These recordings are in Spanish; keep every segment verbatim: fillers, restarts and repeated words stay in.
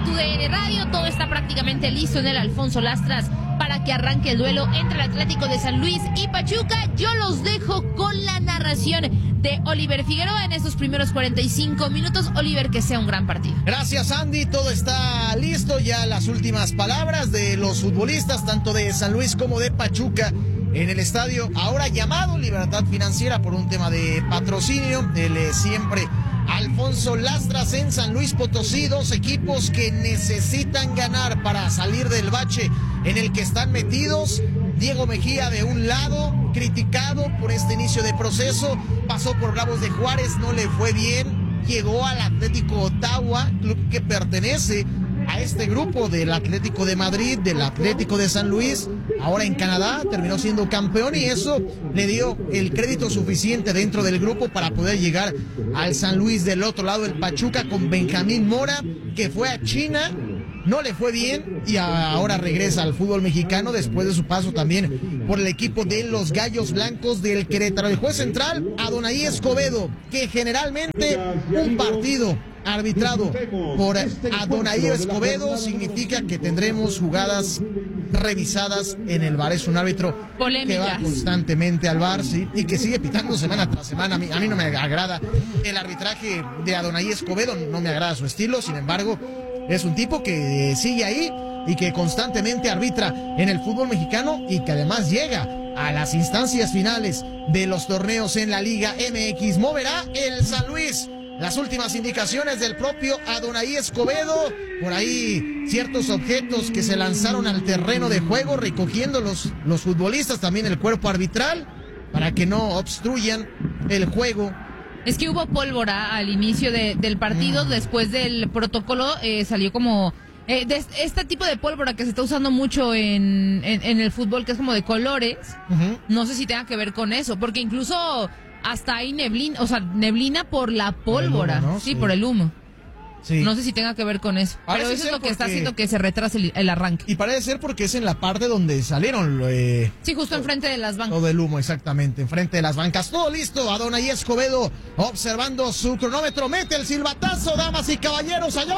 Tu D N Radio. Todo está prácticamente listo en el Alfonso Lastras para que arranque el duelo entre el Atlético de San Luis y Pachuca. Yo los dejo con la narración de Oliver Figueroa en estos primeros cuarenta y cinco minutos. Oliver, que sea un gran partido. Gracias, Andy. Todo está listo. Ya las últimas palabras de los futbolistas, tanto de San Luis como de Pachuca, en el estadio ahora llamado Libertad Financiera por un tema de patrocinio. El eh, siempre Alfonso Lastras en San Luis Potosí. Dos equipos que necesitan ganar para salir del bache en el que están metidos. Diego Mejía de un lado, criticado por este inicio de proceso, pasó por Bravos de Juárez, no le fue bien, llegó al Atlético Ottawa, club que pertenece a este grupo del Atlético de Madrid, del Atlético de San Luis. Ahora en Canadá terminó siendo campeón y eso le dio el crédito suficiente dentro del grupo para poder llegar al San Luis. Del otro lado el Pachuca con Benjamín Mora, que fue a China, no le fue bien y ahora regresa al fútbol mexicano después de su paso también por el equipo de los Gallos Blancos del Querétaro. El juez central, Adonai Escobedo, que generalmente un partido arbitrado por Adonai Escobedo significa que tendremos jugadas revisadas en el V A R. Es un árbitro Polémicas. que va constantemente al V A R, sí, y que sigue pitando semana tras semana. A mí, a mí no me agrada el arbitraje de Adonai Escobedo, no me agrada su estilo. Sin embargo, es un tipo que sigue ahí y que constantemente arbitra en el fútbol mexicano y que además llega a las instancias finales de los torneos en la Liga M X. Moverá el San Luis. Las últimas indicaciones del propio Adonai Escobedo, por ahí ciertos objetos que se lanzaron al terreno de juego, recogiendo los, los futbolistas, también el cuerpo arbitral, para que no obstruyan el juego. Es que hubo pólvora al inicio de, del partido, mm. después del protocolo eh, salió como eh, de este tipo de pólvora que se está usando mucho en, en, en el fútbol, que es como de colores. Uh-huh. No sé si tenga que ver con eso, porque incluso hasta hay neblina, o sea, neblina por la pólvora, humo, ¿no? sí, sí, por el humo. Sí. No sé si tenga que ver con eso. Parece pero eso es lo que porque... está haciendo que se retrase el, el arranque. Y parece ser porque es en la parte donde salieron. Eh, sí, justo enfrente de las bancas. Todo el humo, exactamente, enfrente de las bancas. Todo listo. Adonai Escobedo observando su cronómetro. Mete el silbatazo, damas y caballeros. ¡Allá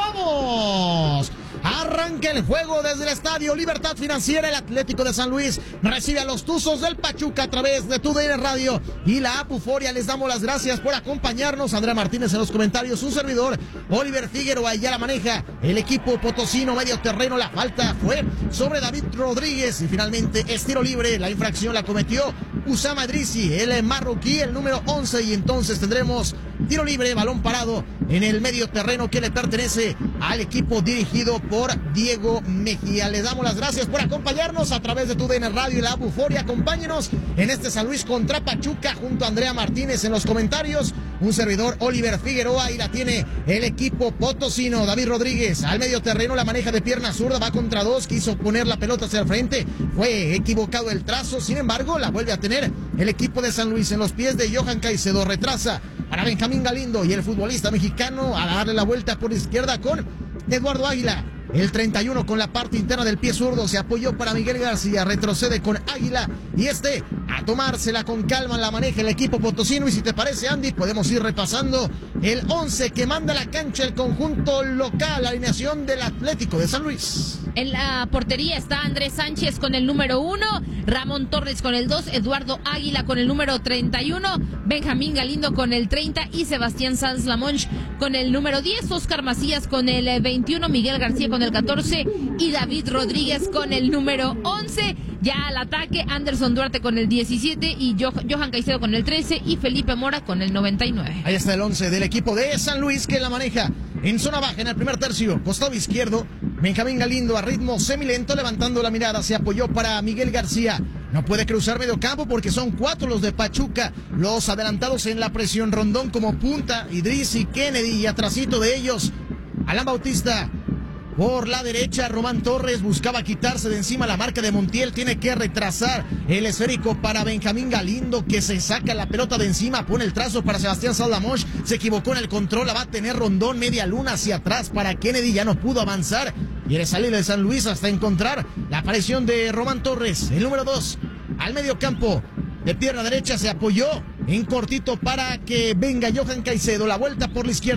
vamos! Arranca el juego desde el estadio Libertad Financiera. El Atlético de San Luis recibe a los Tuzos del Pachuca a través de Tu D N Radio y la App Euforia. Les damos las gracias por acompañarnos. Andrea Martínez en los comentarios, un servidor, Oliver Figueroa, y ya la maneja el equipo potosino. Medio terreno, la falta fue sobre David Rodríguez y finalmente es tiro libre. La infracción la cometió Usama Idrissi, el marroquí, el número once, y entonces tendremos tiro libre, balón parado en el medio terreno que le pertenece al equipo dirigido por Diego Mejía. Les damos las gracias por acompañarnos a través de Tu D N Radio y la App Euforia. Acompáñenos en este San Luis contra Pachuca junto a Andrea Martínez en los comentarios, un servidor, Oliver Figueroa, y la tiene el equipo potosino. David Rodríguez al medio terreno, la maneja de pierna zurda, va contra dos, quiso poner la pelota hacia el frente, fue equivocado el trazo, sin embargo la vuelve a tener el equipo de San Luis en los pies de Johan Caicedo. Retrasa para Benjamín Galindo y el futbolista mexicano a darle la vuelta por izquierda con Eduardo Águila. El treinta y uno con la parte interna del pie zurdo se apoyó para Miguel García, retrocede con Águila y este a tomársela con calma la maneja el equipo potosino. Y si te parece, Andy, podemos ir repasando el once que manda a la cancha el conjunto local, la alineación del Atlético de San Luis. En la portería está Andrés Sánchez con el número uno, Ramón Torres con el dos, Eduardo Águila con el número treinta y uno, Benjamín Galindo con el treinta y Sebastián Sanz Lamonch con el número diez, Oscar Macías con el veintiuno, Miguel García con el catorce y David Rodríguez con el número once. Ya al ataque, Anderson Duarte con el diecisiete y Johan Caicedo con el trece y Felipe Mora con el noventa y nueve. Ahí está el once del equipo de San Luis que la maneja en zona baja en el primer tercio, costado izquierdo. Benjamín Galindo a ritmo semilento, levantando la mirada, se apoyó para Miguel García. No puede cruzar medio campo porque son cuatro los de Pachuca, los adelantados en la presión. Rondón como punta, Idrissi, Kennedy y atrasito de ellos Alan Bautista. Por la derecha, Román Torres buscaba quitarse de encima la marca de Montiel. Tiene que retrasar el esférico para Benjamín Galindo, que se saca la pelota de encima. Pone el trazo para Sebastián Saldamosh. Se equivocó en el control. La va a tener Rondón, media luna hacia atrás para Kennedy. Ya no pudo avanzar. Quiere salir de San Luis hasta encontrar la aparición de Román Torres, el número dos, al medio campo. De pierna derecha se apoyó en cortito para que venga Johan Caicedo. La vuelta por la izquierda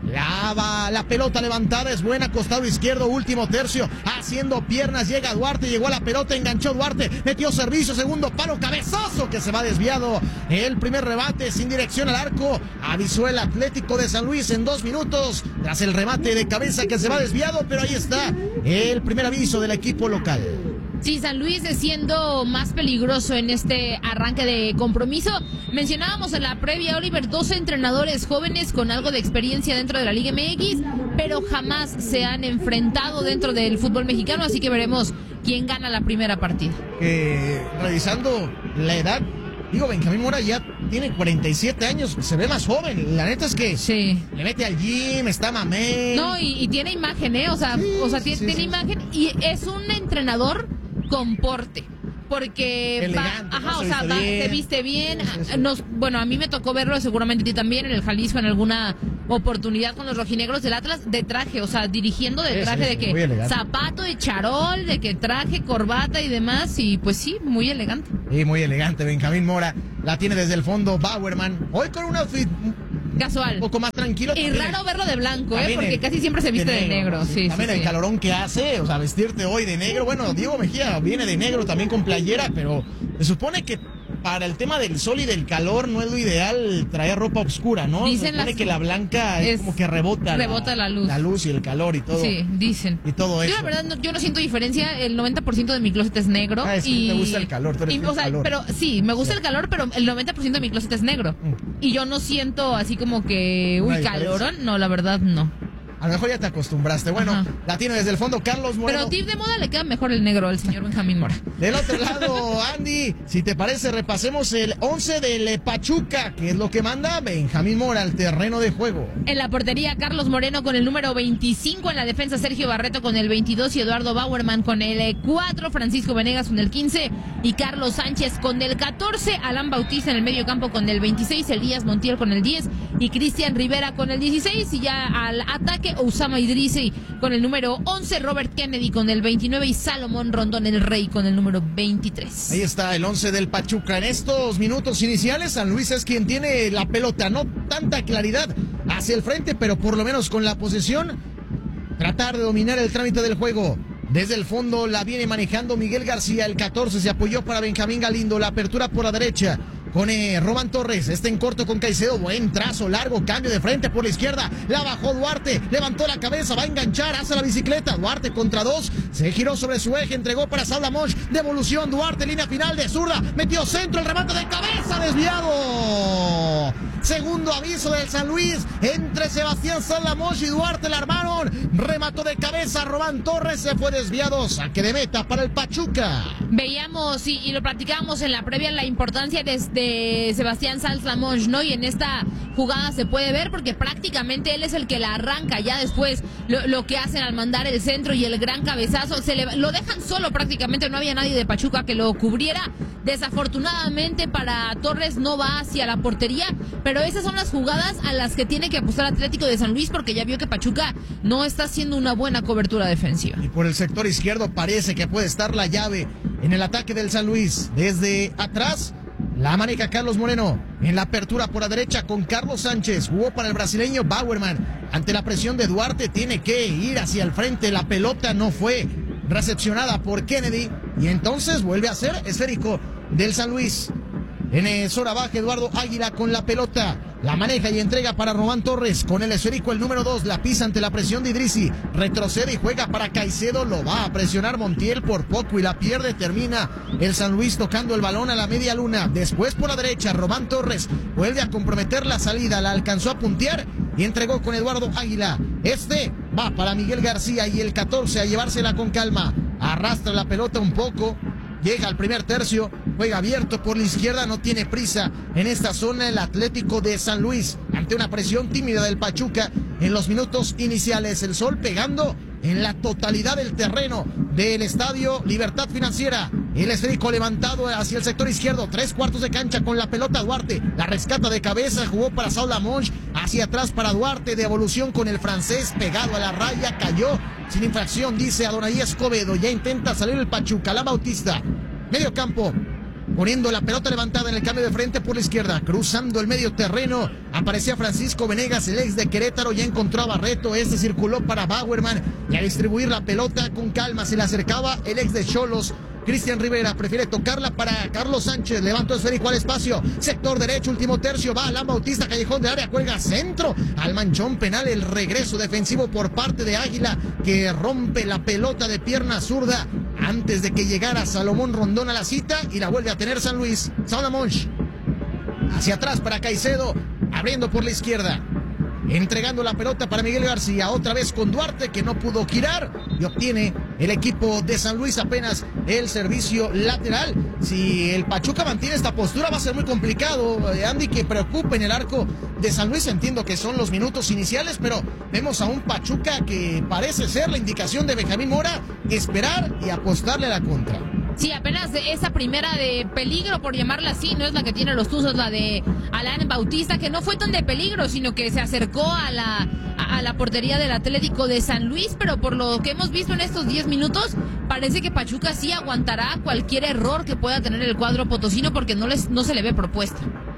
La, la pelota levantada es buena, costado izquierdo, último tercio, haciendo piernas, llega Duarte, llegó a la pelota, enganchó Duarte, metió servicio, segundo palo, cabezazo que se va desviado. El primer rebate sin dirección al arco, avisó el Atlético de San Luis en dos minutos, tras el remate de cabeza que se va desviado, pero ahí está el primer aviso del equipo local. Sí, San Luis siendo más peligroso en este arranque de compromiso. Mencionábamos en la previa, Oliver, dos entrenadores jóvenes con algo de experiencia dentro de la Liga M X, pero jamás se han enfrentado dentro del fútbol mexicano, así que veremos quién gana la primera partida. Eh, revisando la edad, digo, Benjamín Mora ya tiene cuarenta y siete años, se ve más joven. La neta es que sí, le mete al gym, está mamé. No, y, y tiene imagen, ¿eh? O sea, sí, o sea tiene, sí, tiene sí. imagen y es un entrenador con porte. Porque elegante, va, ajá, ¿no? o Se sea, viste va, bien. se viste bien. Sí, sí, sí. Nos, bueno, a mí me tocó verlo, seguramente a ti también, en el Jalisco, en alguna oportunidad con los rojinegros del Atlas, de traje, o sea, dirigiendo de Sí, traje, sí, de sí, que muy elegante. zapato de charol, de que traje, corbata y demás, y pues sí, muy elegante. Y muy elegante, Benjamín Mora. La tiene desde el fondo Bauerman. Hoy con un outfit Casual. un poco más tranquilo. Y También raro verlo de blanco, ¿eh? también Porque el- casi siempre se viste de negro. ¿no? Sí, También sí, el sí. calorón que hace, o sea, vestirte hoy de negro. Bueno, Diego Mejía viene de negro también con playera, pero se supone que para el tema del sol y del calor no es lo ideal traer ropa oscura, ¿no? Dicen se supone las- que la blanca es, es- como que rebota. rebota la luz. La luz y el calor y todo. Sí, dicen. Y todo Yo eso. la verdad no, yo no siento diferencia, el noventa por ciento de mi closet es negro. Ah, es que y te gusta el calor, tú eres y, team o sea, calor. pero sí, me gusta el calor, pero el noventa por ciento de mi closet es negro. Mm. Y yo no siento así como que, Una uy, diferencia. calorón, no, la verdad no. A lo mejor ya te acostumbraste. Bueno, Ajá. la tiene desde el fondo Carlos Moreno. Pero tip de moda le queda mejor el negro al señor Benjamín Mora. Del otro lado, Andy, si te parece, repasemos el once del Pachuca, que es lo que manda Benjamín Mora al terreno de juego. En la portería, Carlos Moreno con el número veinticinco. En la defensa, Sergio Barreto con el veintidós y Eduardo Bauerman con el cuatro. Francisco Venegas con el quince y Carlos Sánchez con el catorce. Alan Bautista en el medio campo con el veintiséis. Elías Montiel con el diez y Cristian Rivera con el dieciséis. Y ya al ataque, Osama Idrisi con el número once. Robert Kennedy con el veintinueve y Salomón Rondón el Rey con el número veintitrés. Ahí está el once del Pachuca. En estos minutos iniciales, San Luis es quien tiene la pelota. No tanta claridad hacia el frente, pero por lo menos con la posesión, tratar de dominar el trámite del juego. Desde el fondo la viene manejando Miguel García, el catorce se apoyó para Benjamín Galindo, la apertura por la derecha con eh, Román Torres, este en corto con Caicedo, buen trazo, largo, cambio de frente por la izquierda, la bajó Duarte, levantó la cabeza, va a enganchar, hace la bicicleta, Duarte contra dos, se giró sobre su eje, entregó para Saúl Monch, devolución, Duarte, línea final de zurda, metió centro, el remate de cabeza, desviado. Segundo aviso del San Luis, entre Sebastián Salamosh y Duarte la armaron, remató de cabeza, Román Torres se fue desviado, saque de meta para el Pachuca. Veíamos y, y lo platicábamos en la previa la importancia de, de Sebastián Sanz Lamonge, ¿no? Y en esta jugada se puede ver porque prácticamente él es el que la arranca. Ya después lo, lo que hacen al mandar el centro y el gran cabezazo, se le, lo dejan solo prácticamente, no había nadie de Pachuca que lo cubriera. Desafortunadamente para Torres no va hacia la portería, pero esas son las jugadas a las que tiene que apostar Atlético de San Luis porque ya vio que Pachuca no está haciendo una buena cobertura defensiva. Y por el sector izquierdo parece que puede estar la llave en el ataque del San Luis. Desde atrás la maneja Carlos Moreno. En la apertura por la derecha con Carlos Sánchez. Jugó para el brasileño Bauerman. Ante la presión de Duarte tiene que ir hacia el frente. La pelota no fue recepcionada por Kennedy. Y entonces vuelve a ser esférico del San Luis. En el zona baja Eduardo Águila con la pelota. La maneja y entrega para Román Torres. Con el esférico el número dos. La pisa ante la presión de Idrisi. Retrocede y juega para Caicedo. Lo va a presionar Montiel por poco y la pierde. Termina el San Luis tocando el balón a la media luna. Después por la derecha Román Torres vuelve a comprometer la salida. La alcanzó a puntear y entregó con Eduardo Águila. Este va para Miguel García y el catorce a llevársela con calma. Arrastra la pelota un poco. Llega al primer tercio, juega abierto por la izquierda, no tiene prisa en esta zona el Atlético de San Luis. Ante una presión tímida del Pachuca en los minutos iniciales. El sol pegando en la totalidad del terreno del estadio Libertad Financiera. El esférico levantado hacia el sector izquierdo, tres cuartos de cancha con la pelota Duarte. La rescata de cabeza, jugó para Saúl Monch, hacia atrás para Duarte, de evolución con el francés, pegado a la raya, cayó sin infracción, dice Adonai Escobedo. Ya intenta salir el Pachuca, la Bautista. Medio campo poniendo la pelota levantada en el cambio de frente por la izquierda, cruzando el medio terreno, aparecía Francisco Venegas, el ex de Querétaro, ya encontró a Barreto, este circuló para Bauerman y a distribuir la pelota con calma, se le acercaba el ex de Xolos, Cristian Rivera, prefiere tocarla para Carlos Sánchez, levantó esférico al espacio, sector derecho, último tercio, va Alan Bautista, callejón de área, cuelga centro, al manchón penal, el regreso defensivo por parte de Águila, que rompe la pelota de pierna zurda, antes de que llegara Salomón Rondón a la cita, y la vuelve a tener San Luis. Salomón hacia atrás para Caicedo, abriendo por la izquierda, entregando la pelota para Miguel García, otra vez con Duarte, que no pudo girar, y obtiene el equipo de San Luis apenas el servicio lateral. Si el Pachuca mantiene esta postura va a ser muy complicado, Andy, que preocupe en el arco de San Luis. Entiendo que son los minutos iniciales, pero vemos a un Pachuca que parece ser la indicación de Benjamín Mora, esperar y apostarle a la contra. Sí, apenas de esa primera de peligro, por llamarla así, no es la que tiene los Tuzos, la de Alan Bautista, que no fue tan de peligro, sino que se acercó a la, a, a la portería del Atlético de San Luis, pero por lo que hemos visto en estos diez minutos, parece que Pachuca sí aguantará cualquier error que pueda tener el cuadro potosino, porque no, les, no se le ve propuesta.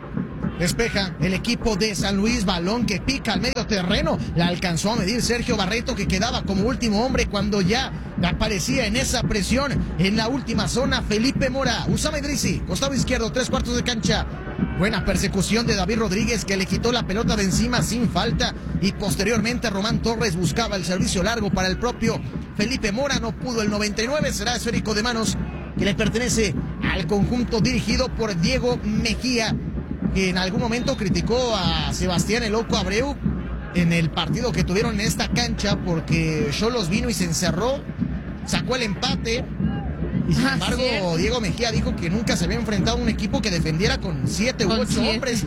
Despeja el equipo de San Luis, balón que pica al medio terreno, la alcanzó a medir Sergio Barreto, que quedaba como último hombre cuando ya aparecía en esa presión en la última zona Felipe Mora. Usama Idrisi, costado izquierdo, tres cuartos de cancha. Buena persecución de David Rodríguez, que le quitó la pelota de encima sin falta, y posteriormente Román Torres buscaba el servicio largo para el propio Felipe Mora, no pudo. El noventa y nueve será esférico de manos que le pertenece al conjunto dirigido por Diego Mejía, que en algún momento criticó a Sebastián el Loco Abreu en el partido que tuvieron en esta cancha, porque Xolos vino y se encerró, sacó el empate, y sin embargo ah, Diego Mejía dijo que nunca se había enfrentado a un equipo que defendiera con siete u ocho siete. hombres,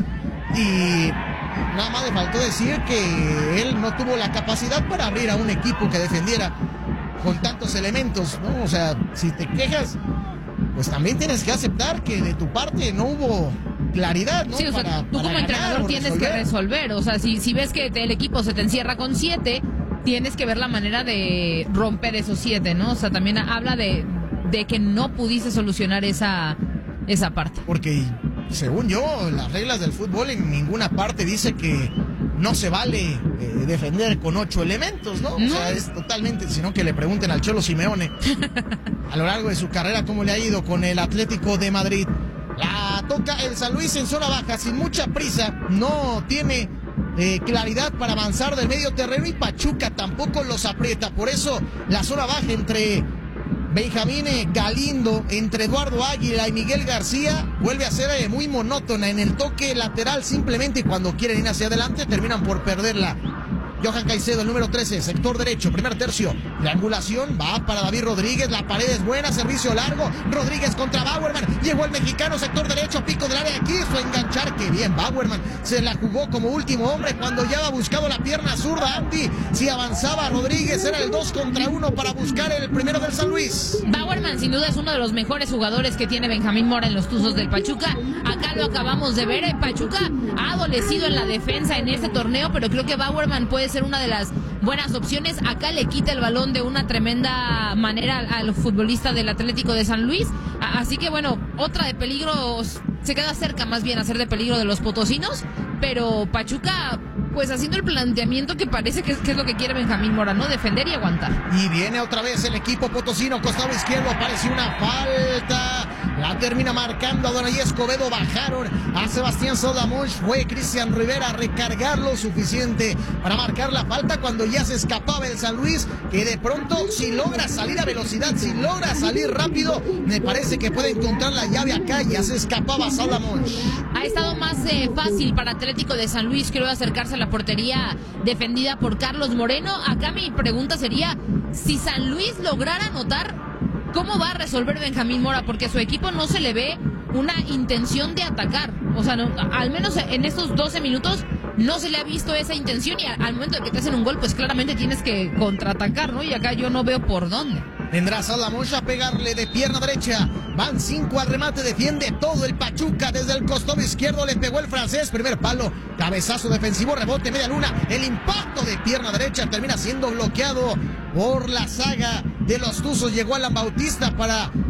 y nada más le faltó decir que él no tuvo la capacidad para abrir a un equipo que defendiera con tantos elementos, ¿no? O sea, si te quejas, pues también tienes que aceptar que de tu parte no hubo claridad, ¿no? Sí, o sea, para, tú para como entrenador tienes resolver. que resolver, o sea, si, si ves que te, el equipo se te encierra con siete, tienes que ver la manera de romper esos siete, ¿no? O sea, también habla de, de que no pudiste solucionar esa, esa parte. Porque, según yo, las reglas del fútbol en ninguna parte dice que no se vale eh, defender con ocho elementos, ¿no? no. O sea, es totalmente, sino que le pregunten al Cholo Simeone a lo largo de su carrera cómo le ha ido con el Atlético de Madrid. La toca el San Luis en zona baja, sin mucha prisa, no tiene eh, claridad para avanzar del medio terreno, y Pachuca tampoco los aprieta. Por eso la zona baja entre Benjamín Galindo, entre Eduardo Águila y Miguel García vuelve a ser eh, muy monótona en el toque lateral, simplemente, y cuando quieren ir hacia adelante terminan por perderla. Johan Caicedo, el número trece, sector derecho, primer tercio, triangulación, va para David Rodríguez, la pared es buena, servicio largo, Rodríguez contra Bauerman, llegó el mexicano, sector derecho, pico del área, quiso enganchar, que bien, Bauerman se la jugó como último hombre cuando ya ha buscado la pierna zurda. Andy, si avanzaba Rodríguez era el dos contra uno para buscar el primero del San Luis. Bauerman sin duda es uno de los mejores jugadores que tiene Benjamín Mora en los Tuzos del Pachuca, acá lo acabamos de ver, el Pachuca ha adolecido en la defensa en este torneo, pero creo que Bauerman puede ser una de las buenas opciones. Acá le quita el balón de una tremenda manera al, al futbolista del Atlético de San Luis, así que bueno, otra de peligro, se queda cerca más bien a ser de peligro de los potosinos, pero Pachuca pues haciendo el planteamiento que parece que es, que es lo que quiere Benjamín Mora, ¿no? Defender y aguantar. Y viene otra vez el equipo potosino, costado izquierdo, aparece una falta, la termina marcando a Adonai Escobedo, bajaron a Sebastián Salomón, fue Cristian Rivera a recargar lo suficiente para marcar la falta cuando ya se escapaba el San Luis, que de pronto si logra salir a velocidad, si logra salir rápido, me parece que puede encontrar la llave acá, ya se escapaba Salomón. Ha estado más eh, fácil para Atlético de San Luis, creo, acercarse a la portería defendida por Carlos Moreno. Acá mi pregunta sería, si San Luis lograra anotar, ¿cómo va a resolver Benjamín Mora? Porque a su equipo no se le ve una intención de atacar. O sea, no, al menos en estos doce minutos no se le ha visto esa intención, y al momento de que te hacen un gol, pues claramente tienes que contraatacar, ¿no? Y acá yo no veo por dónde. Vendrá Salomón a pegarle de pierna derecha. Van cinco al remate, defiende todo el Pachuca desde el costado izquierdo. Le pegó el francés, primer palo, cabezazo defensivo, rebote, media luna. El impacto de pierna derecha termina siendo bloqueado por la saga de los Tuzos. Llegó Alan Bautista para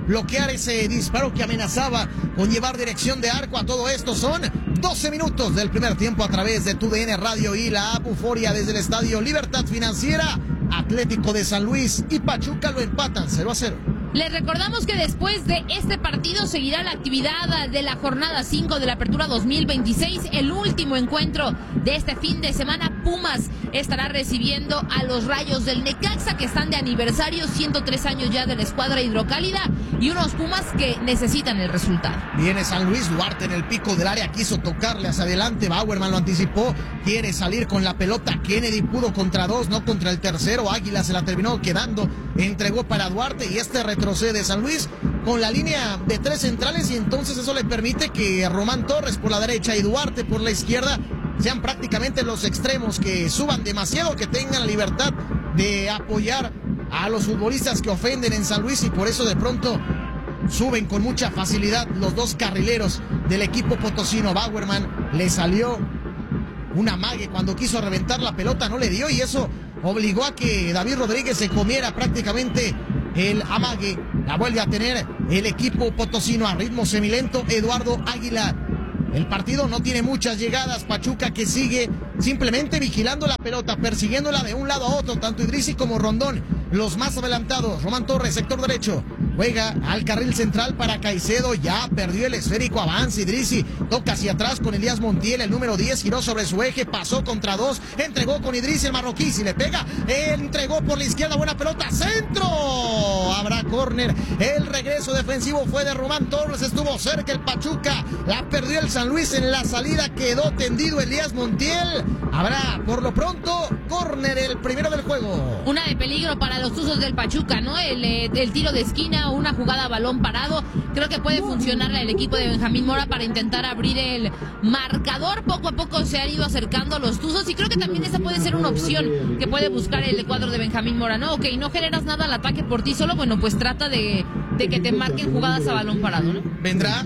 bloquear ese disparo que amenazaba con llevar dirección de arco. A todo esto son doce minutos del primer tiempo a través de tu D N Radio y la app Euforia desde el Estadio Libertad Financiera. Atlético de San Luis y Pachuca lo empatan cero a cero. Les recordamos que después de este partido seguirá la actividad de la jornada cinco de la Apertura dos mil veintiséis, el último encuentro de este fin de semana. Pumas estará recibiendo a los Rayos del Necaxa, que están de aniversario, ciento tres años ya de la escuadra hidrocálida, y unos Pumas que necesitan el resultado. Viene San Luis, Duarte en el pico del área, quiso tocarle hacia adelante, Bauerman lo anticipó, quiere salir con la pelota, Kennedy pudo contra dos, no contra el tercero, Águila se la terminó quedando, entregó para Duarte y este retrocede San Luis con la línea de tres centrales, y entonces eso le permite que Román Torres por la derecha y Duarte por la izquierda sean prácticamente los extremos, que suban demasiado, que tengan la libertad de apoyar a los futbolistas que ofenden en San Luis, y por eso de pronto suben con mucha facilidad los dos carrileros del equipo potosino. Bauerman le salió un amague cuando quiso reventar la pelota, no le dio, y eso obligó a que David Rodríguez se comiera prácticamente el amague. La vuelve a tener el equipo potosino a ritmo semilento. Eduardo Águila. El partido no tiene muchas llegadas. Pachuca que sigue simplemente vigilando la pelota, persiguiéndola de un lado a otro, tanto Idrissi como Rondón, los más adelantados. Román Torres, sector derecho, juega al carril central para Caicedo, ya perdió el esférico, avanza Idrissi, toca hacia atrás con Elías Montiel, el número diez, giró sobre su eje, pasó contra dos, entregó con Idrissi el marroquí, si le pega, entregó por la izquierda, buena pelota, centro, habrá córner, el regreso defensivo fue de Román Torres, estuvo cerca el Pachuca, la perdió el San Luis en la salida, quedó tendido Elías Montiel, habrá por lo pronto córner, el primero del juego. Una de peligro para los Tuzos del Pachuca, ¿no? El, el tiro de esquina, una jugada a balón parado, creo que puede funcionar el equipo de Benjamín Mora para intentar abrir el marcador. Poco a poco se han ido acercando los Tuzos y creo que también esa puede ser una opción que puede buscar el cuadro de Benjamín Mora, ¿no? Ok, no generas nada al ataque por ti solo, bueno, pues trata de, de que te marquen jugadas a balón parado, ¿no? Vendrá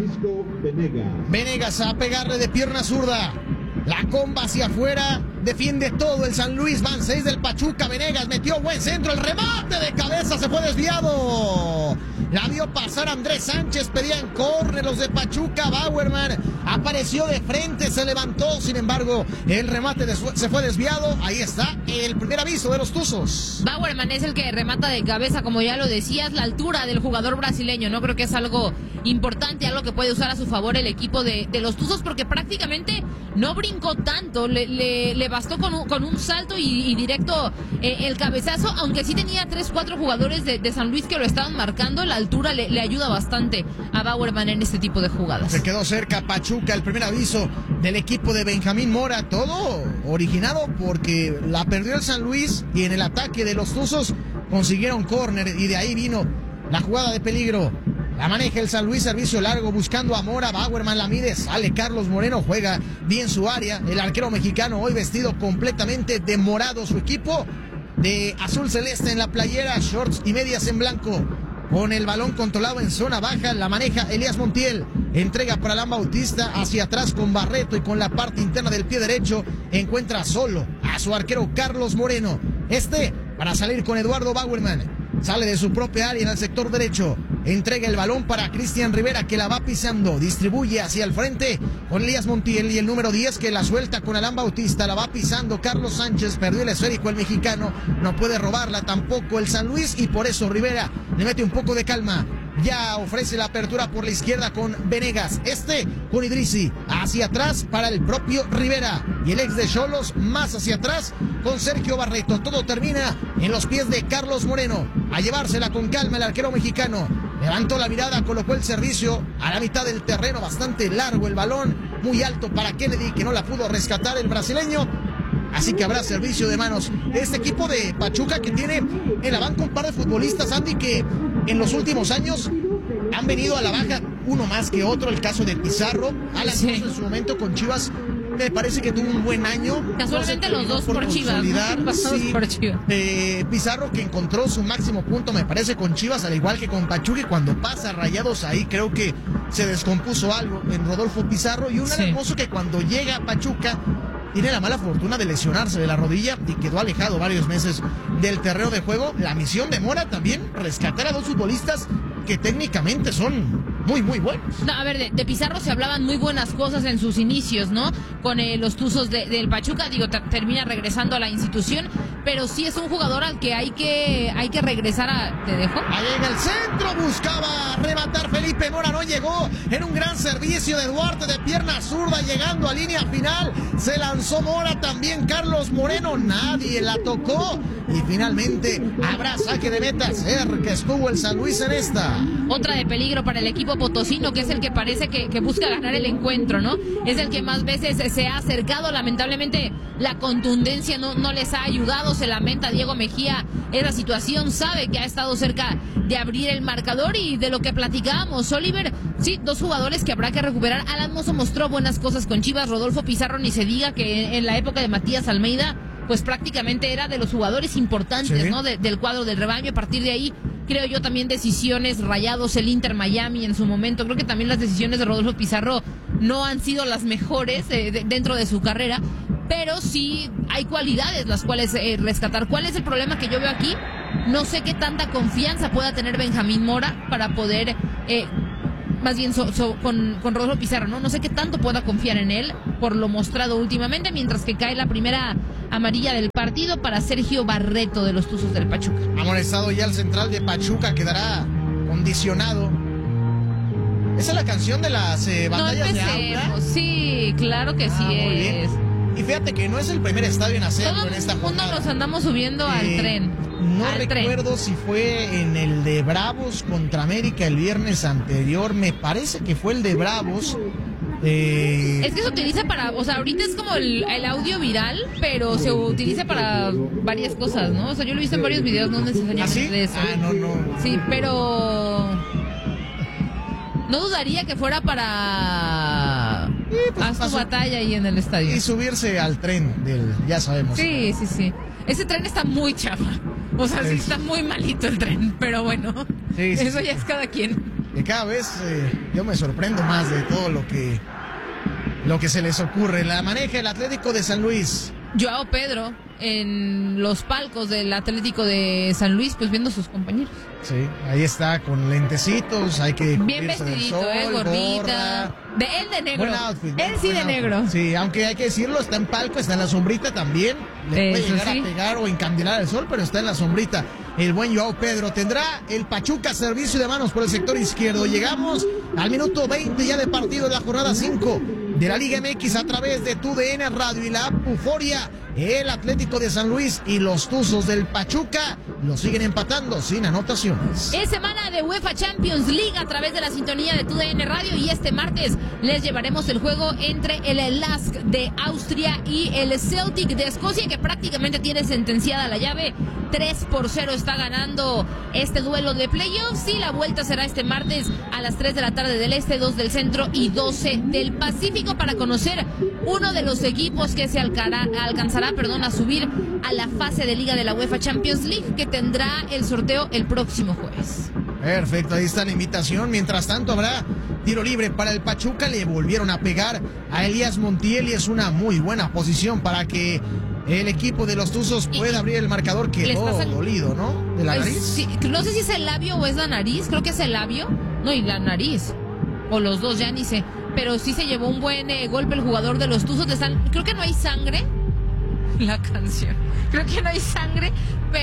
Venegas a pegarle de pierna zurda, la comba hacia afuera, defiende todo el San Luis, van seis del Pachuca, Venegas metió buen centro, el remate de cabeza se fue desviado, la vio pasar Andrés Sánchez, pedían córner los de Pachuca, Bauerman apareció de frente, se levantó, sin embargo el remate de, se fue desviado, ahí está el primer aviso de los Tuzos. Bauerman es el que remata de cabeza, como ya lo decías, la altura del jugador brasileño, no creo que es algo importante, algo que puede usar a su favor el equipo de, de los Tuzos, porque prácticamente no brincó tanto, le, le, le bastó con un, con un salto y, y directo eh, el cabezazo, aunque sí tenía tres, cuatro jugadores de, de San Luis que lo estaban marcando, la altura le, le ayuda bastante a Bauerman en este tipo de jugadas. Se quedó cerca Pachuca, el primer aviso del equipo de Benjamín Mora, todo originado porque la perdió el San Luis y en el ataque de los Tuzos consiguieron córner y de ahí vino la jugada de peligro. La maneja el San Luis, servicio largo, buscando a Mora, Bauerman la mide, sale Carlos Moreno, juega bien su área, el arquero mexicano hoy vestido completamente de morado, su equipo de azul celeste en la playera, shorts y medias en blanco, con el balón controlado en zona baja, la maneja Elías Montiel, entrega para Alan Bautista, hacia atrás con Barreto y con la parte interna del pie derecho, encuentra solo a su arquero Carlos Moreno, este para salir con Eduardo Bauerman. Sale de su propia área en el sector derecho, entrega el balón para Cristian Rivera que la va pisando, distribuye hacia el frente con Elías Montiel y el número diez que la suelta con Alan Bautista, la va pisando Carlos Sánchez, perdió el esférico el mexicano, no puede robarla tampoco el San Luis y por eso Rivera le mete un poco de calma. Ya ofrece la apertura por la izquierda con Venegas, este con Idrissi, hacia atrás para el propio Rivera y el ex de Xolos más hacia atrás con Sergio Barreto. Todo termina en los pies de Carlos Moreno, a llevársela con calma el arquero mexicano, levantó la mirada, colocó el servicio a la mitad del terreno, bastante largo el balón, muy alto para Kennedy que no la pudo rescatar el brasileño. Así que habrá servicio de manos. Este equipo de Pachuca que tiene en la banca un par de futbolistas, Andy, que en los últimos años han venido a la baja, uno más que otro, el caso de Pizarro, Alan sí. Cruz en su momento con Chivas, me parece que tuvo un buen año. Casualmente no los dos por, por Chivas. Sí, por Chivas. Eh, Pizarro que encontró su máximo punto, me parece, con Chivas, al igual que con Pachuca, y cuando pasa Rayados ahí creo que se descompuso algo en Rodolfo Pizarro, y un sí. hermoso que cuando llega a Pachuca tiene la mala fortuna de lesionarse de la rodilla y quedó alejado varios meses del terreno de juego. La misión de Mora también, rescatar a dos futbolistas que técnicamente son muy, muy buenos. No, a ver, de, de Pizarro se hablaban muy buenas cosas en sus inicios, ¿no? Con eh, los Tuzos de, del Pachuca, digo, t- termina regresando a la institución, pero sí es un jugador al que hay que hay que regresar a... ¿Te dejo? Ahí en el centro buscaba rematar Felipe Mora, no llegó en un gran servicio de Duarte de pierna zurda, llegando a línea final, se lanzó Mora, también Carlos Moreno, nadie la tocó y finalmente habrá saque de meta, cerca estuvo el San Luis en esta. Otra de peligro para el equipo potosino, que es el que parece que, que busca ganar el encuentro, ¿no? Es el que más veces se ha acercado, lamentablemente la contundencia no, no les ha ayudado, se lamenta Diego Mejía esa situación, sabe que ha estado cerca de abrir el marcador y de lo que platicábamos, Oliver, sí, dos jugadores que habrá que recuperar. Alan Mozo mostró buenas cosas con Chivas, Rodolfo Pizarro ni se diga, que en la época de Matías Almeida pues prácticamente era de los jugadores importantes, sí, ¿no? De, del cuadro del rebaño. A partir de ahí, creo yo también decisiones, Rayados, el Inter Miami en su momento. Creo que también las decisiones de Rodolfo Pizarro no han sido las mejores eh, de, dentro de su carrera, pero sí hay cualidades las cuales eh, rescatar. ¿Cuál es el problema que yo veo aquí? No sé qué tanta confianza pueda tener Benjamín Mora para poder... Eh, más bien so, so, con, con Rodolfo Pizarro, ¿no? No sé qué tanto pueda confiar en él por lo mostrado últimamente, mientras que cae la primera amarilla del partido para Sergio Barreto de los Tuzos del Pachuca. Amonestado ya el central de Pachuca, quedará condicionado. ¿Esa es la canción de las eh, batallas no de aula? Sí, claro que ah, sí muy es. Bien. Y fíjate que no es el primer estadio en hacerlo en esta jornada. Todos nos andamos subiendo eh, al tren. No al recuerdo tren. si fue en el de Bravos contra América el viernes anterior. Me parece que fue el de Bravos. Eh... Es que se utiliza para, o sea, ahorita es como el, el audio viral, pero se utiliza para varias cosas, ¿no? O sea, yo lo he visto en varios videos, no necesariamente ¿Ah, sí? de eso. Ah, no, no. Sí, pero... no dudaría que fuera para sí, pues, haz tu batalla ahí en el estadio. Y subirse al tren del, ya sabemos. Sí, sí, sí. Ese tren está muy chafa. O sea, sí, sí está muy malito el tren, pero bueno. Sí, sí, eso sí. Ya es cada quien. Que cada vez eh, yo me sorprendo más de todo lo que lo que se les ocurre. La maneja el Atlético de San Luis. Joao Pedro en los palcos del Atlético de San Luis, pues viendo a sus compañeros. Sí, ahí está con lentecitos, hay que bien vestidito, sol, eh, gordita. De él de negro. Buen outfit, él sí de outfit. Negro. Sí, aunque hay que decirlo, está en palco, está en la sombrita también. Le Eso puede llegar sí. a pegar o encandilar el sol, pero está en la sombrita. El buen Joao Pedro tendrá el Pachuca servicio de manos por el sector izquierdo. Llegamos al minuto veinte ya de partido de la jornada cinco de la Liga M X a través de tu D N Radio y la app Euforia. El Atlético de San Luis y los Tuzos del Pachuca lo siguen empatando sin anotaciones. Es semana de UEFA Champions League a través de la sintonía de tu D N Radio y este martes les llevaremos el juego entre el Lask de Austria y el Celtic de Escocia, que prácticamente tiene sentenciada la llave. tres por cero está ganando este duelo de playoffs y la vuelta será este martes a las tres de la tarde del este, dos del centro y doce del Pacífico, para conocer uno de los equipos que se alcanzará, alcanzará perdón, a subir a la fase de Liga de la UEFA Champions League, que tendrá el sorteo el próximo jueves. Perfecto, ahí está la invitación. Mientras tanto habrá tiro libre para el Pachuca. Le volvieron a pegar a Elías Montiel y es una muy buena posición para que el equipo de los Tuzos pueda abrir el marcador. Quedó pasan... dolido, ¿no? De la nariz. Sí, no sé si es el labio o es la nariz. Creo que es el labio. No, y la nariz. O los dos, ya ni sé. Pero sí se llevó un buen eh, golpe el jugador de los Tuzos. Están... Creo que no hay sangre. La canción. Creo que no hay sangre,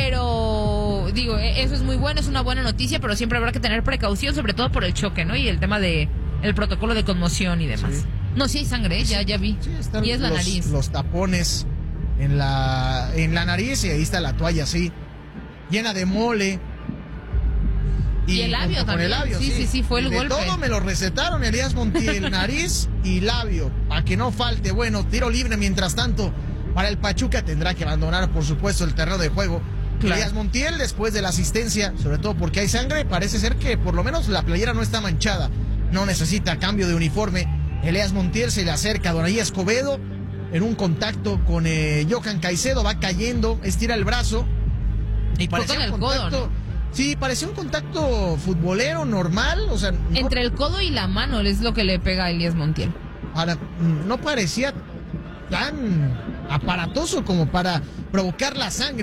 pero digo, eso es muy bueno, es una buena noticia, pero siempre habrá que tener precaución, sobre todo por el choque, ¿no? Y el tema de el protocolo de conmoción y demás. Sí. No, sí hay sangre, ¿eh? ya, ya vi. Sí, están y es la los, nariz. Los tapones en la, en la nariz y ahí está la toalla así, llena de mole. Y, y el labio también. El labio, sí, sí, sí, sí, fue el de golpe. Todo me lo recetaron, Elías Montiel, nariz y labio, para que no falte. Bueno, tiro libre mientras tanto. Para el Pachuca tendrá que abandonar, por supuesto, el terreno de juego. Claro. Elías Montiel, después de la asistencia, sobre todo porque hay sangre, parece ser que por lo menos la playera no está manchada. No necesita cambio de uniforme. Elías Montiel se le acerca a Donaí Escobedo en un contacto con eh, Johan Caicedo, va cayendo, estira el brazo. Y parecía un contacto, codo, ¿no? Sí, parecía un contacto futbolero normal. O sea, no, entre el codo y la mano es lo que le pega a Elías Montiel. Ahora, no parecía tan aparatoso como para provocar la sangre,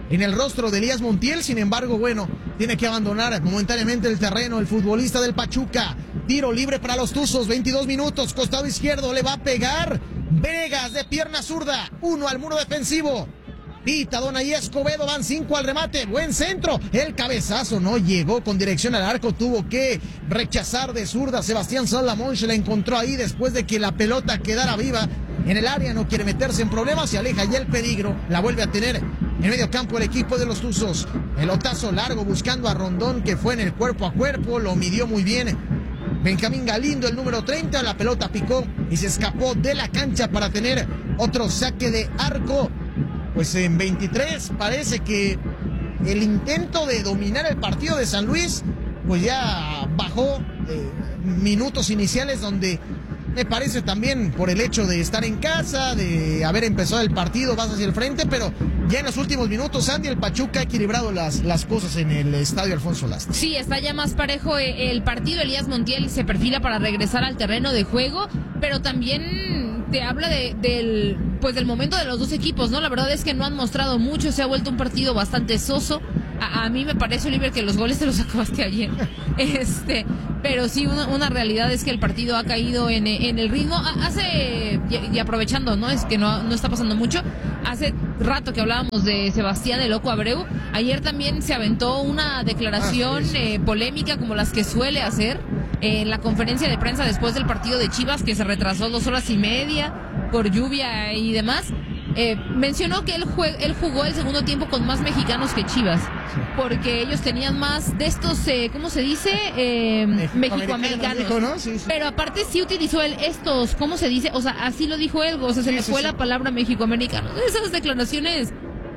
en el rostro de Elías Montiel. Sin embargo, bueno, tiene que abandonar momentáneamente el terreno el futbolista del Pachuca. Tiro libre para los Tuzos, veintidós minutos, costado izquierdo, le va a pegar Vegas de pierna zurda, uno al muro defensivo. Pita Donay Escobedo, van cinco al remate, buen centro, el cabezazo no llegó con dirección al arco, tuvo que rechazar de zurda. Sebastián Salomón se la encontró ahí después de que la pelota quedara viva en el área, no quiere meterse en problemas, se aleja y el peligro la vuelve a tener en medio campo el equipo de los Tuzos. Pelotazo largo buscando a Rondón, que fue en el cuerpo a cuerpo, lo midió muy bien Benjamín Galindo, el número treinta, la pelota picó y se escapó de la cancha para tener otro saque de arco. Pues en veintitrés parece que el intento de dominar el partido de San Luis pues ya bajó. eh, minutos iniciales donde me parece también por el hecho de estar en casa, de haber empezado el partido, vas hacia el frente, pero ya en los últimos minutos, Andy, el Pachuca ha equilibrado las, las cosas en el estadio Alfonso Lastras. Sí, está ya más parejo el partido. Elías Montiel se perfila para regresar al terreno de juego, pero también te habla de, del, pues del momento de los dos equipos, ¿no? La verdad es que no han mostrado mucho, se ha vuelto un partido bastante soso. A, a mí me parece, Oliver, que los goles te los acabaste ayer. Este, pero sí, una, una realidad es que el partido ha caído en, en el ritmo. Hace, y, y aprovechando, ¿no? Es que no, no está pasando mucho. Hace rato que hablábamos de Sebastián el Loco Abreu. Ayer también se aventó una declaración ah, sí, sí. Eh, polémica, como las que suele hacer eh, en la conferencia de prensa después del partido de Chivas, que se retrasó dos horas y media por lluvia y demás. Eh, mencionó que él, jue- él jugó el segundo tiempo con más mexicanos que Chivas, porque ellos tenían más de estos, eh, ¿cómo se dice? Eh, Mexicoamericanos. Mexico, ¿no? Sí, sí. Pero aparte sí utilizó él estos, ¿cómo se dice? O sea, así lo dijo él, o sea, se sí, le sí, fue sí. la palabra mexicoamericano. Esas declaraciones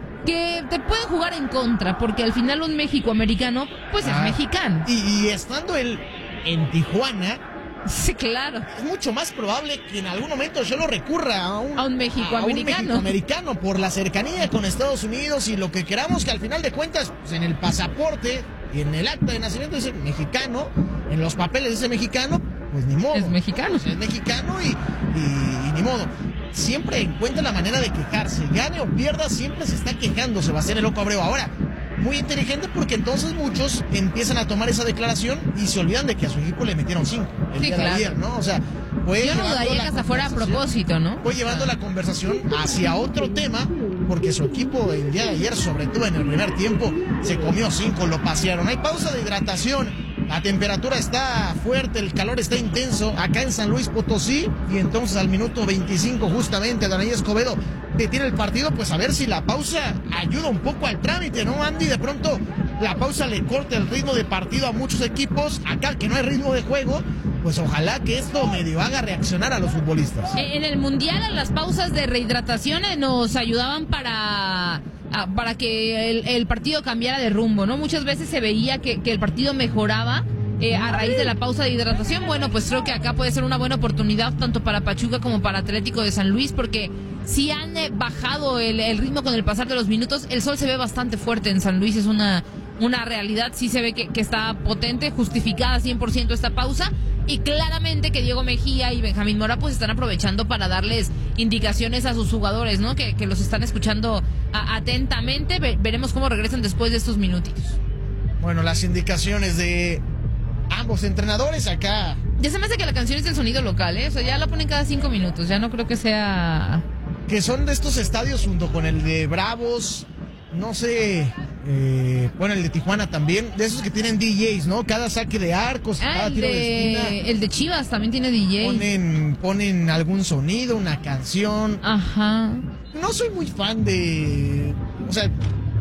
que te pueden jugar en contra, porque al final un mexicoamericano, pues ah, es mexicano. Y, y estando él en Tijuana... Sí, claro. Es mucho más probable que en algún momento yo lo recurra a un, a un mexicoamericano. Mexico por la cercanía con Estados Unidos y lo que queramos, que al final de cuentas, pues en el pasaporte y en el acta de nacimiento dice mexicano, en los papeles dice mexicano, pues ni modo. Es mexicano. Pues es mexicano y, y, y ni modo. Siempre encuentra la manera de quejarse. Gane o pierda, siempre se está quejando Sebastián el Loco Abreu. Ahora, muy inteligente, porque entonces muchos empiezan a tomar esa declaración y se olvidan de que a su equipo le metieron cinco el sí, día claro. de ayer, ¿no? O sea, fue yo no dudaría que hasta fuera a propósito, ¿no? Fue llevando la conversación hacia otro tema, porque su equipo el día de ayer, sobre todo en el primer tiempo, se comió cinco, lo pasearon. Hay pausa de hidratación. La temperatura está fuerte, el calor está intenso acá en San Luis Potosí, y entonces al minuto veinticinco justamente Donay Escobedo detiene el partido, pues a ver si la pausa ayuda un poco al trámite, ¿no, Andy? De pronto la pausa le corta el ritmo de partido a muchos equipos, acá que no hay ritmo de juego, pues ojalá que esto medio haga reaccionar a los futbolistas. En el Mundial las pausas de rehidratación nos ayudaban para... para que el, el partido cambiara de rumbo, ¿no? Muchas veces se veía que, que el partido mejoraba eh, a raíz de la pausa de hidratación. Bueno, pues creo que acá puede ser una buena oportunidad tanto para Pachuca como para Atlético de San Luis, porque si han eh, bajado el, el ritmo con el pasar de los minutos. El sol se ve bastante fuerte en San Luis, es una, una realidad, sí se ve que, que está potente, justificada cien por ciento esta pausa. Y claramente que Diego Mejía y Benjamín Mora pues están aprovechando para darles indicaciones a sus jugadores, ¿no? Que, que los están escuchando a, atentamente. Ve, veremos cómo regresan después de estos minutitos. Bueno, las indicaciones de ambos entrenadores acá. Ya se me hace que la canción es del sonido local, ¿eh? O sea, ya la ponen cada cinco minutos, ya no creo que sea... Que son de estos estadios junto con el de Bravos, no sé... Eh, bueno, el de Tijuana también, de esos que tienen D Js, ¿no? Cada saque de arcos, ah, cada el tiro de, de esquina. El de Chivas también tiene D J. Ponen, ponen algún sonido, una canción. Ajá. No soy muy fan de... O sea,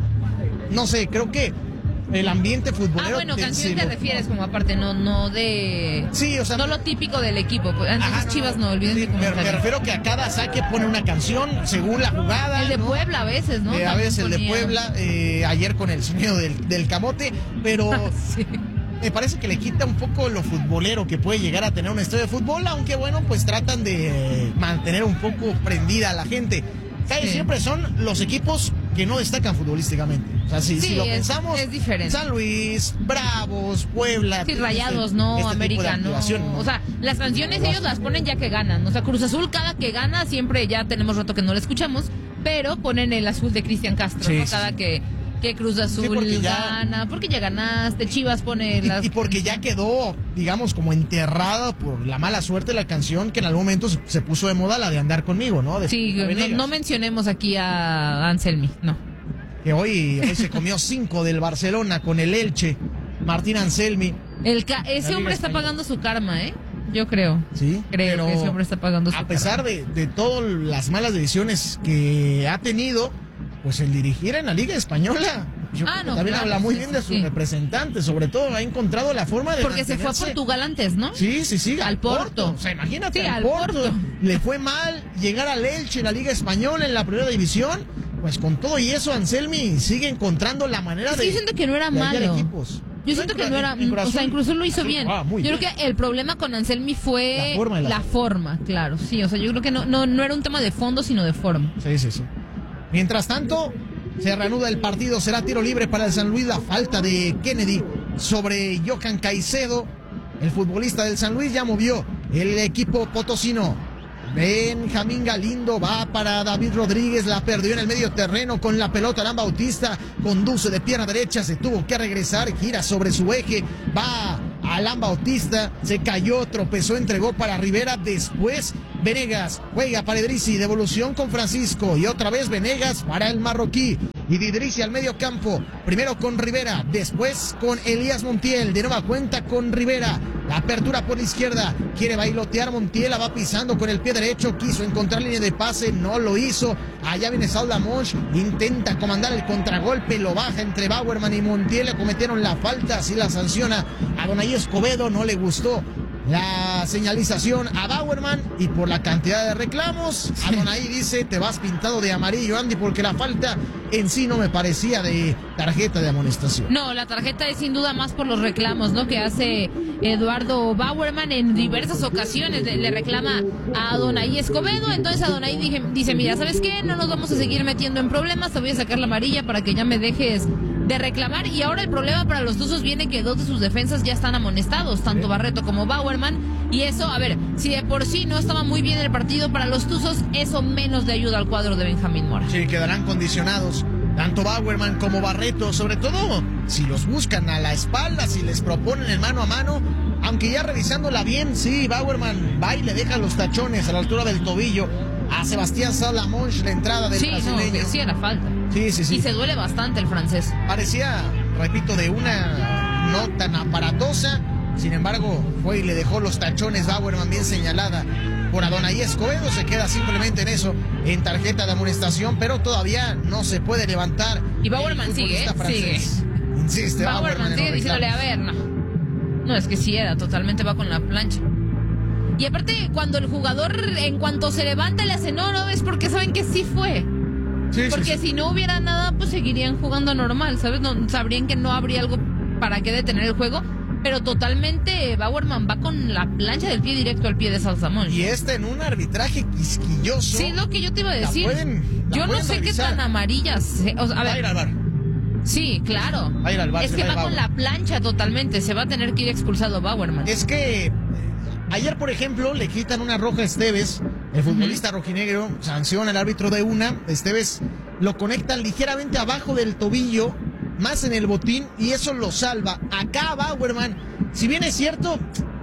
no sé, creo que el ambiente futbolero... Ah, bueno, canción te lo... refieres como aparte, no no de... Sí, o sea... No lo típico del equipo. Entonces ajá, no, Chivas no, olviden sí, me, me refiero que a cada saque pone una canción según la jugada. El de ¿no? Puebla a veces, ¿no? Eh, a veces el de Puebla, eh, ayer con el sonido del, del camote, pero... sí. Me parece que le quita un poco lo futbolero que puede llegar a tener un estadio de fútbol, aunque bueno, pues tratan de mantener un poco prendida a la gente. Casi sí. Siempre son los equipos que no destacan futbolísticamente. O sea, si, sí, si lo es, pensamos, es diferente. San Luis, Bravos, Puebla... Sí, Rayados, este, no, este América, no. no. O sea, las canciones ellos las ponen ya que ganan. O sea, Cruz Azul cada que gana, siempre ya tenemos rato que no la escuchamos, pero ponen el azul de Cristian Castro, sí, ¿no? sí. Cada que, Que Cruz Azul Sí, porque ya- gana, porque ya ganaste, Chivas pone las... Y, y porque ya quedó, digamos, como enterrada por la mala suerte de la canción que en algún momento se, se puso de moda, la de Andar conmigo, ¿no? De Sí, Julieta no, Venegas, no mencionemos aquí a Anselmi, no. que hoy, hoy se comió cinco del Barcelona con el Elche, Martín Anselmi. El ca- ese Liga hombre está Española. pagando su karma, ¿eh? Yo creo. Sí, Creo pero que ese hombre está pagando su a pesar karma. de, de todas las malas decisiones que ha tenido, pues el dirigir en la Liga Española, yo Ah, creo que no, también claro, habla muy sí, bien sí, de su sí. representante, sobre todo ha encontrado la forma de Porque se fue a mantenerse. Portugal antes, ¿no? Sí, sí, sí, Al Porto. O sea, imagínate, Sí, al al Porto. Porto. Le fue mal llegar al Elche en la Liga Española en la primera división. Pues con todo y eso, Anselmi sigue encontrando la manera Es que de. yo siento que no era de hallar malo. equipos. Yo siento que no era, En Cruz o sea, Azul- incluso lo hizo Azul bien. jugaba muy Yo creo bien. que el problema con Anselmi fue La forma de la- la forma, claro, sí, o sea, yo creo que no, no, no era un tema de fondo, sino de forma. Sí, sí, sí. Mientras tanto, se reanuda el partido. Será tiro libre para el San Luis. La falta de Kennedy sobre Johan Caicedo. El futbolista del San Luis ya movió el equipo potosino. Benjamín Galindo va para David Rodríguez. La perdió en el medio terreno con la pelota. Alan Bautista conduce de pierna derecha. Se tuvo que regresar. Gira sobre su eje. Va Alan Bautista. Se cayó, tropezó, entregó para Rivera. Después Venegas juega para Idrissi. Devolución con Francisco. Y otra vez Venegas para el marroquí. Y de Idrissi al medio campo. Primero con Rivera. Después con Elías Montiel. De nueva cuenta con Rivera. La apertura por la izquierda. Quiere bailotear Montiel. La va pisando con el pie derecho. Quiso encontrar línea de pase. No lo hizo. Allá viene Saúl Lamonch. Intenta comandar el contragolpe. Lo baja entre Bauerman y Montiel. Le cometieron la falta. Así la sanciona a Adonai Escobedo. No le gustó la señalización a Bauerman. Y por la cantidad de reclamos, Adonai dice: te vas pintado de amarillo, Andy, porque la falta en sí no me parecía de tarjeta de amonestación. No, la tarjeta es sin duda más por los reclamos, ¿no? Que hace Eduardo Bauerman en diversas ocasiones. Le, le reclama a Adonai Escobedo. Entonces Adonai dije, dice, mira, ¿sabes qué? No nos vamos a seguir metiendo en problemas. Te voy a sacar la amarilla para que ya me dejes de reclamar. Y ahora el problema para los Tuzos viene que dos de sus defensas ya están amonestados, tanto Barreto como Bauerman. Y eso, a ver, si de por sí no estaba muy bien el partido para los Tuzos, eso menos de ayuda al cuadro de Benjamín Mora. Sí, quedarán condicionados tanto Bauerman como Barreto, sobre todo si los buscan a la espalda, si les proponen el mano a mano. Aunque ya revisándola bien, sí, Bauerman va y le deja los tachones a la altura del tobillo a Sebastián Salamonch, la entrada del Sí, no, brasileño. que sí era falta. Sí, sí, sí. Y se duele bastante el francés. Parecía, repito, de una no tan aparatosa. Sin embargo, fue y le dejó los tachones Bauerman, bien señalada por Adonai Escobedo. Se queda simplemente en eso, en tarjeta de amonestación, pero todavía no se puede levantar. Y Bauerman el sigue, futbolista ¿eh? francés. Insiste, Bauerman en sigue los diciéndole, a reclamos. ver, no. No, es que sí era, totalmente va con la plancha. Y aparte, cuando el jugador, en cuanto se levanta, le hace, no, no, es porque saben que sí fue. Sí, sí, Porque sí. si no hubiera nada, pues seguirían jugando normal, ¿sabes? No, sabrían que no habría algo para qué detener el juego. Pero totalmente Bauerman va con la plancha del pie directo al pie de Salsamón. Y este en un arbitraje quisquilloso. Sí, es lo que yo te iba a La decir. pueden- la yo no pueden sé revisar. qué tan amarillas. se- o sea, a Va a ir ver, al bar. sí, claro. Va a ir al bar, es se que va a ir va con Bauer. la plancha totalmente. Se va a tener que ir expulsado Bauerman. Es que eh, ayer, por ejemplo, le quitan una roja a Esteves, el futbolista rojinegro, sanciona el árbitro de una. Esteves lo conecta ligeramente abajo del tobillo, más en el botín, y eso lo salva. Acá Bauerman, si bien es cierto,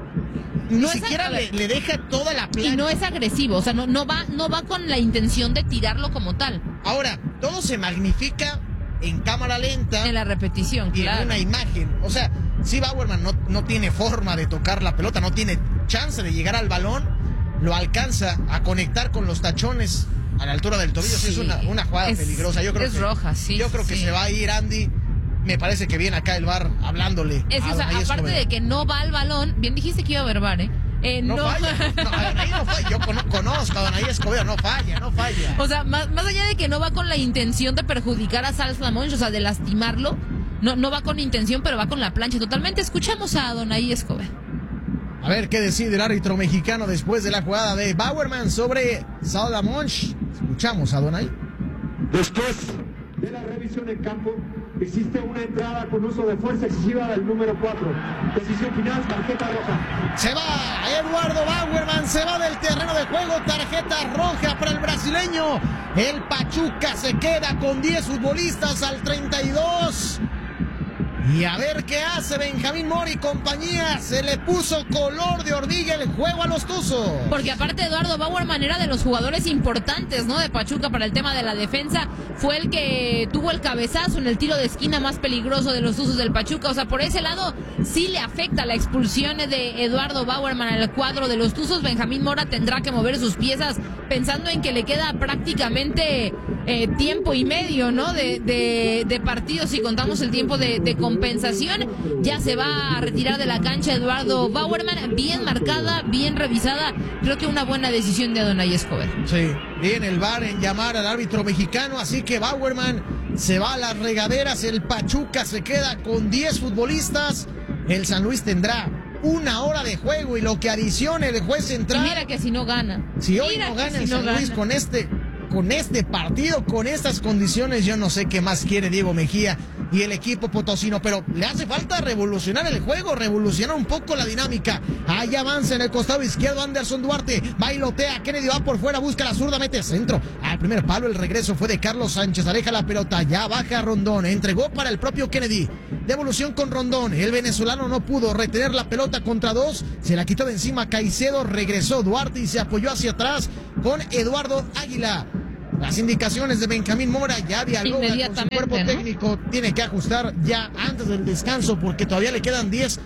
ni No es siquiera a- a ver. le, le deja toda la plancha. Y no es agresivo, o sea, no, no va, no va con la intención de tirarlo como tal. Ahora, todo se magnifica en cámara lenta. En la repetición, Y claro. en una imagen. O sea, si Bauerman no, no tiene forma de tocar la pelota, no tiene chance de llegar al balón, lo alcanza a conectar con los tachones a la altura del tobillo. Sí, Sí. es una, una jugada Es- peligrosa. Yo creo es que, roja, sí, Yo creo que sí. se va a ir Andy. Me parece que viene acá el VAR hablándole. Es que, a o sea, Adonai aparte Escobedo. de que no va al balón, bien dijiste que iba a haber VAR, ¿eh? Eh, No, no, falla. No, Adonai no falla. Yo cono- conozco a Adonai Escobedo. No falla, no falla. O sea, más, más allá de que no va con la intención de perjudicar a Salsamón, o sea, de lastimarlo, no, no va con intención, pero va con la plancha totalmente. Escuchamos a Adonai Escobedo. A ver qué decide el árbitro mexicano después de la jugada de Bauerman sobre Saúl Lamonch. Escuchamos a Adonai. Después de la revisión del campo, Existe una entrada con uso de fuerza excesiva del número cuatro. Decisión final, tarjeta roja. Se va Eduardo Bauerman, se va del terreno de juego, tarjeta roja para el brasileño. El Pachuca se queda con diez futbolistas al treinta y dos. Y a ver qué hace Benjamín Mora y compañía. Se le puso color de hormiga el juego a los Tuzos. Porque aparte Eduardo Bauerman era de los jugadores importantes, ¿no? De Pachuca para el tema de la defensa. Fue el que tuvo el cabezazo en el tiro de esquina más peligroso de los Tuzos del Pachuca. O sea, por ese lado sí le afecta la expulsión de Eduardo Bauerman al cuadro de los Tuzos. Benjamín Mora tendrá que mover sus piezas pensando en que le queda prácticamente eh, tiempo y medio, ¿no? De, de, de partido, si contamos el tiempo de, de competencia. Compensación, ya se va a retirar de la cancha Eduardo Bauerman, bien marcada, bien revisada, creo que una buena decisión de Adonai Escobedo. Sí, bien el V A R en llamar al árbitro mexicano, así que Bauerman se va a las regaderas, el Pachuca se queda con diez futbolistas, el San Luis tendrá una hora de juego y lo que adicione el juez central. Y mira que si no gana. Si hoy mira no gana si el no San gana. Luis con este... Con este partido, con estas condiciones, yo no sé qué más quiere Diego Mejía y el equipo potosino, pero le hace falta revolucionar el juego, revolucionar un poco la dinámica. Ahí avanza en el costado izquierdo Anderson Duarte, bailotea, Kennedy va por fuera, busca la zurda, mete centro. Al primer palo el regreso fue de Carlos Sánchez, aleja la pelota, ya baja Rondón, entregó para el propio Kennedy. Devolución con Rondón, el venezolano no pudo retener la pelota contra dos, se la quitó de encima Caicedo, regresó Duarte y se apoyó hacia atrás con Eduardo Águila. Las indicaciones de Benjamín Mora, ya dialoga con su cuerpo, ¿no? Técnico, tiene que ajustar ya antes del descanso porque todavía le quedan diez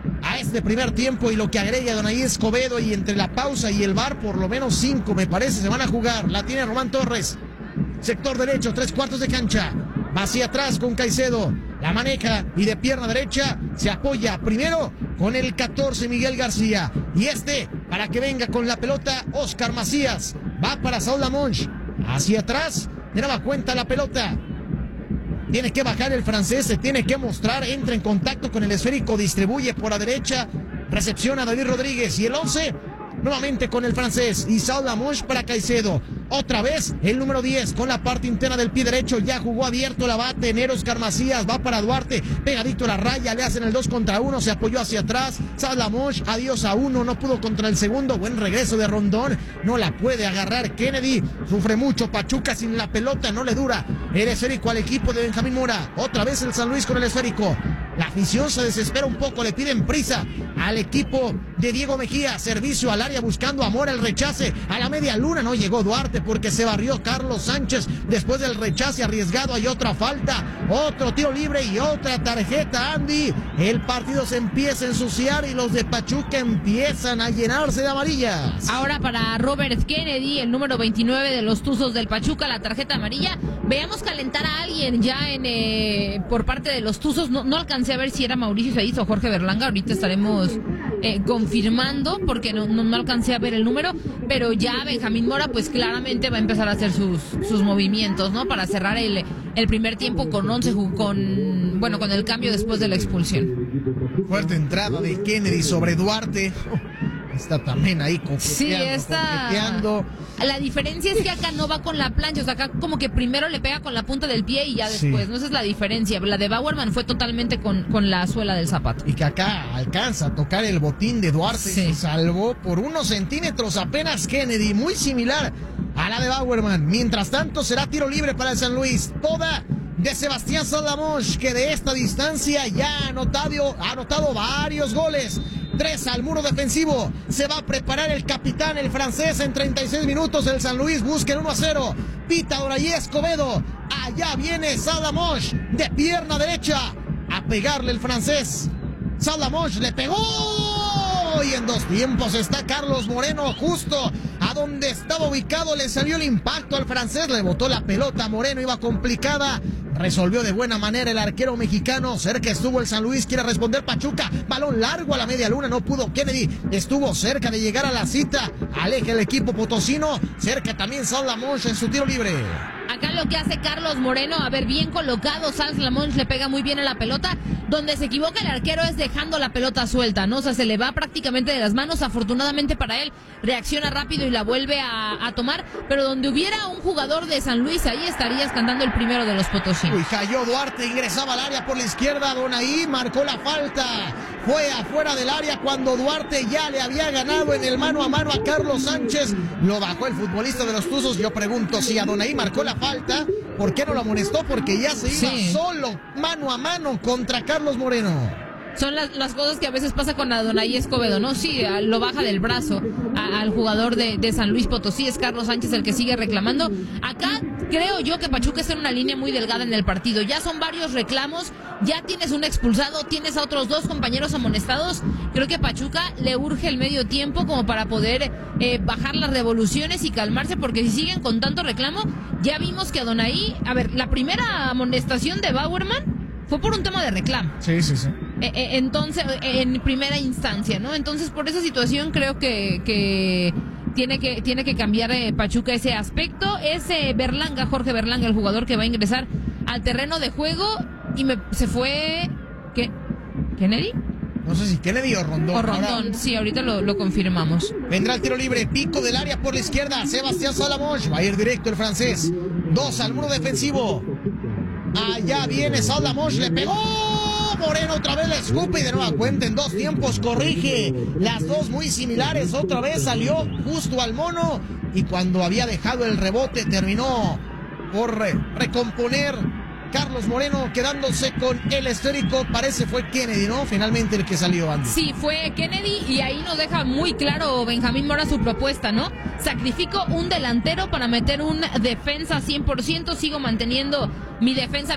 a este primer tiempo y lo que agrega Adonai Escobedo y entre la pausa y el V A R por lo menos cinco me parece se van a jugar. La tiene Román Torres, sector derecho, tres cuartos de cancha, va hacia atrás con Caicedo, la maneja y de pierna derecha se apoya primero con el catorce Miguel García y este para que venga con la pelota Oscar Macías, va para Saúl Lamonch. Hacia atrás, de nueva cuenta la pelota. Tiene que bajar el francés, se tiene que mostrar, entra en contacto con el esférico, distribuye por la derecha, recepciona a David Rodríguez y el once, nuevamente con el francés y Saúl Lamonch para Caicedo. Otra vez el número diez con la parte interna del pie derecho, ya jugó abierto, la bate en Oscar Macías, va para Duarte, pegadito a la raya, le hacen el dos contra uno, se apoyó hacia atrás, Saúl Lamonch, adiós a uno, no pudo contra el segundo, buen regreso de Rondón, no la puede agarrar Kennedy, sufre mucho Pachuca sin la pelota, no le dura el esférico al equipo de Benjamín Mora, otra vez el San Luis con el esférico. La afición se desespera un poco, le piden prisa al equipo de Diego Mejía, servicio al área buscando a Mora, el rechace a la media luna, no llegó Duarte porque se barrió Carlos Sánchez después del rechace arriesgado, hay otra falta, otro tiro libre y otra tarjeta, Andy. El partido se empieza a ensuciar y los de Pachuca empiezan a llenarse de amarillas. Ahora para Robert Kennedy, el número veintinueve de los Tuzos del Pachuca, la tarjeta amarilla. Veamos calentar a alguien ya en eh, por parte de los Tuzos, no, no alcancé a ver si era Mauricio Saiz o Jorge Berlanga, ahorita estaremos eh, confirmando porque no, no, no alcancé a ver el número, pero ya Benjamín Mora pues claramente va a empezar a hacer sus, sus movimientos, ¿no? Para cerrar el, el primer tiempo con once, con, bueno, con el cambio después de la expulsión. Fuerte entrada de Kennedy sobre Duarte. Está también ahí coqueteando, sí, está... coqueteando. La diferencia es que acá no va con la plancha, o sea, acá como que primero le pega con la punta del pie y ya después, sí. No, esa es la diferencia. La de Bauerman fue totalmente con, con la suela del zapato. Y que acá alcanza a tocar el botín de Duarte, sí. Se salvó por unos centímetros apenas Kennedy, muy similar a la de Bauerman. Mientras tanto será tiro libre para el San Luis, toda de Sebastián Saúl Lamonch, que de esta distancia ya ha anotado, ha anotado varios goles. Tres al muro defensivo, se va a preparar el capitán, el francés, en treinta y seis minutos el San Luis busca el uno a cero, pita Adonai Escobedo, allá viene Saúl Lamonch, de pierna derecha, a pegarle el francés, Saúl Lamonch le pegó, y en dos tiempos está Carlos Moreno, justo a donde estaba ubicado, le salió el impacto al francés, le botó la pelota, Moreno iba complicada, resolvió de buena manera el arquero mexicano, cerca estuvo el San Luis, quiere responder Pachuca, balón largo a la media luna, no pudo Kennedy, estuvo cerca de llegar a la cita, aleja el equipo potosino, cerca también Saúl Lamonch en su tiro libre. Acá lo que hace Carlos Moreno, a ver, bien colocado, Sanz Lamonch le pega muy bien a la pelota. Donde se equivoca el arquero es dejando la pelota suelta, ¿no? O sea, se le va prácticamente de las manos. Afortunadamente para él, reacciona rápido y la vuelve a, a tomar. Pero donde hubiera un jugador de San Luis, ahí estarías cantando el primero de los potosinos. Uy, cayó Duarte, ingresaba al área por la izquierda. Donaí marcó la falta. Fue afuera del área cuando Duarte ya le había ganado en el mano a mano a Carlos Sánchez. Lo bajó el futbolista de los Tuzos. Yo pregunto, si Adonai marcó la falta, ¿por qué no lo amonestó? Porque ya se iba sí. solo, mano a mano contra Carlos Moreno. Son las, las cosas que a veces pasa con Adonai Escobedo, ¿no? Sí, a, lo baja del brazo a, al jugador de, de San Luis Potosí. Es Carlos Sánchez el que sigue reclamando. Acá creo yo que Pachuca está en una línea muy delgada en el partido. Ya son varios reclamos, ya tienes un expulsado, tienes a otros dos compañeros amonestados. Creo que Pachuca le urge el medio tiempo como para poder eh, bajar las revoluciones y calmarse, porque si siguen con tanto reclamo, ya vimos que Adonai, a ver, la primera amonestación de Bauerman fue por un tema de reclamo. Sí, sí, sí. Eh, eh, entonces, eh, en primera instancia, ¿no? Entonces, por esa situación creo que, que tiene que tiene que cambiar eh, Pachuca ese aspecto. Es eh, Berlanga, Jorge Berlanga, el jugador que va a ingresar al terreno de juego. Y me se fue... ¿Qué? ¿Kennedy? No sé si Kennedy o Rondón. O Rondón, ahora, sí, ahorita lo, lo confirmamos. Vendrá el tiro libre, pico del área por la izquierda. Sebastián Salamonch, va a ir directo el francés. Dos al muro defensivo. Allá viene Salamonch, le pegó. Moreno otra vez le escupe y de nueva cuenta en dos tiempos corrige. Las dos muy similares, otra vez salió justo al mono. Y cuando había dejado el rebote terminó por recomponer Carlos Moreno, quedándose con el esférico. Parece fue Kennedy, ¿no? Finalmente el que salió antes. Sí, fue Kennedy, y ahí nos deja muy claro Benjamín Mora su propuesta, ¿no? Sacrifico un delantero para meter un defensa cien por ciento, sigo manteniendo mi defensa